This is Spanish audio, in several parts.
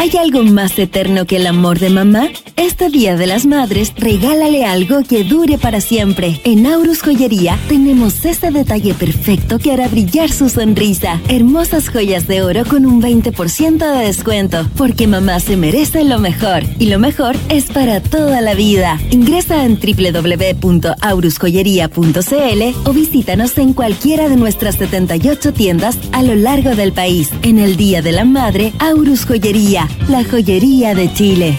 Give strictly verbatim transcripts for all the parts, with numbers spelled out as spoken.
¿Hay algo más eterno que el amor de mamá? Este Día de las Madres, regálale algo que dure para siempre. En Aurus Joyería tenemos ese detalle perfecto que hará brillar su sonrisa. Hermosas joyas de oro con un veinte por ciento de descuento, porque mamá se merece lo mejor. Y lo mejor es para toda la vida. Ingresa en doble u doble u doble u punto aurus joyería punto c l o visítanos en cualquiera de nuestras setenta y ocho tiendas a lo largo del país. En el Día de la Madre, Aurus Joyería, la joyería de Chile.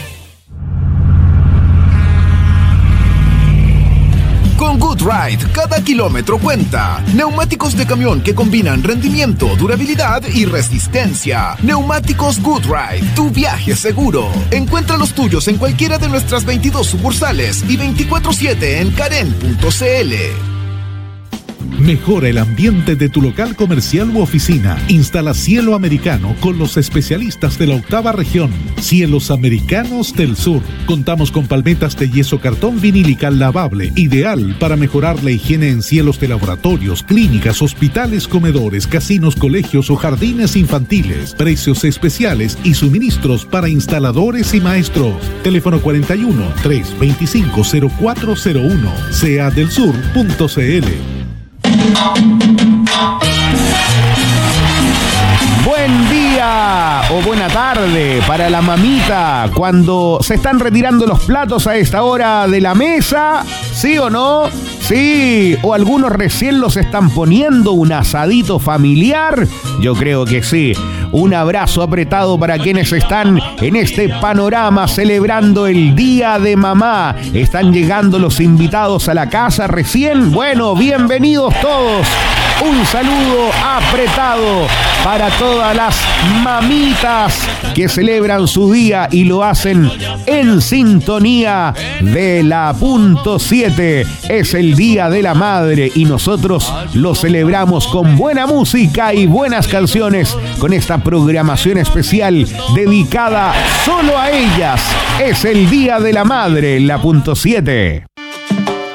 Con GoodRide, cada kilómetro cuenta. Neumáticos de camión que combinan rendimiento, durabilidad y resistencia. Neumáticos GoodRide, tu viaje seguro. Encuentra los tuyos en cualquiera de nuestras veintidós sucursales y veinticuatro siete en karen punto c l. Mejora el ambiente de tu local comercial u oficina. Instala cielo americano con los especialistas de la octava región. Cielos Americanos del Sur. Contamos con palmetas de yeso cartón vinílica lavable, ideal para mejorar la higiene en cielos de laboratorios, clínicas, hospitales, comedores, casinos, colegios o jardines infantiles. Precios especiales y suministros para instaladores y maestros. Teléfono cuarenta y uno, trescientos veinticinco, cero cuatro cero uno. sea del sur punto c l. Buen día o buena tarde para la mamita cuando se están retirando los platos a esta hora de la mesa, ¿sí o no? Sí, o algunos recién los están poniendo, un asadito familiar, yo creo que sí. Un abrazo apretado para quienes están en este panorama celebrando el Día de Mamá. Están llegando los invitados a la casa recién. Bueno, bienvenidos todos. Un saludo apretado para todas las mamitas que celebran su día y lo hacen en sintonía de la punto siete. Es el Día de la Madre y nosotros lo celebramos con buena música y buenas canciones con esta programación especial dedicada solo a ellas. Es el Día de la Madre, la punto siete.